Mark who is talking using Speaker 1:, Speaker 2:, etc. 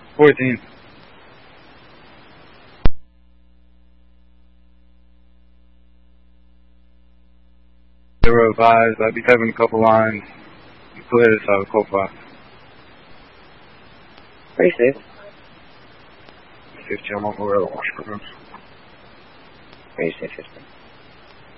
Speaker 1: 14. Zero advised. I'd be having a couple lines. You clear this out of code 5.
Speaker 2: Pretty safe.
Speaker 1: 50, I'm on the washroom.
Speaker 2: Pretty safe, 50.